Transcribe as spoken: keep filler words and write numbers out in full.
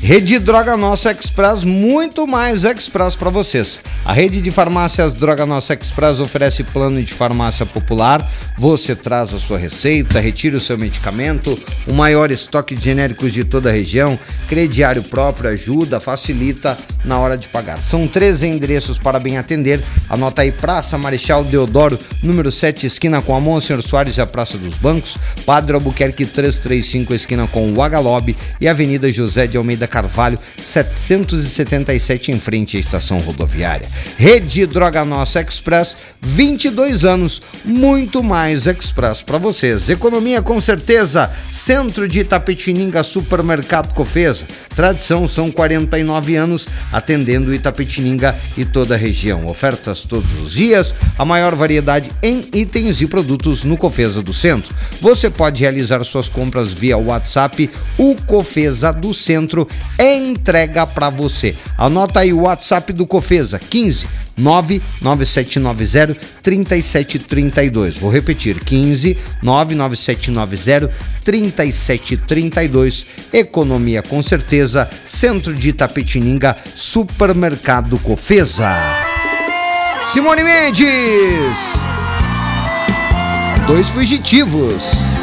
Rede Droga Nossa Express, muito mais Express para vocês. A rede de farmácias Droga Nossa Express oferece plano de farmácia popular. Você traz a sua receita, retira o seu medicamento, o maior estoque de genéricos de toda a região, crediário próprio ajuda, facilita na hora de pagar. São treze endereços para bem atender. Anota aí: Praça Marechal Deodoro, número sete, esquina com a Monsenhor Soares e a Praça dos Bancos, Padre Albuquerque trezentos e trinta e cinco, esquina com o Agalob, e Avenida José de Almeida Carvalho, setecentos e setenta e sete, em frente à estação rodoviária. Rede Droga Nossa Express, vinte e dois anos, muito mais Express para vocês. Economia com certeza. Centro de Itapetininga, Supermercado Cofesa. Tradição, são quarenta e nove anos atendendo Itapetininga e toda a região. Ofertas todos os dias, a maior variedade em itens e produtos no Cofesa do Centro. Você pode realizar suas compras via WhatsApp. O Cofesa do Centro é entrega para você. Anota aí o WhatsApp do Cofesa: quinze nove nove sete nove zero três sete três dois. Vou repetir: quinze nove nove sete nove zero três sete três dois. Economia com certeza. Centro de Itapetininga, Supermercado Cofesa. Simone Mendes, Dois Fugitivos.